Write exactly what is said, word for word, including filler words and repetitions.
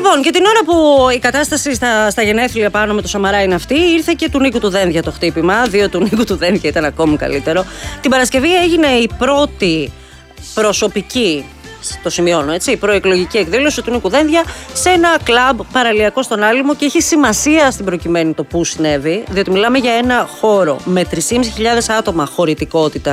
Λοιπόν, και την ώρα που η κατάσταση στα, στα γενέθλια πάνω με το Σαμαρά είναι αυτή, ήρθε και του Νίκου του Δένδια το χτύπημα. Δύο του Νίκου του Δένδια ήταν ακόμη καλύτερο. Την Παρασκευή έγινε η πρώτη προσωπική, το σημειώνω έτσι, η προεκλογική εκδήλωση του Νίκου Δένδια σε ένα κλαμπ παραλιακό στον Άλυμο, και έχει σημασία στην προκειμένη το που συνέβη, διότι μιλάμε για ένα χώρο με τρεις χιλιάδες πεντακόσια άτομα χωρητικότητα.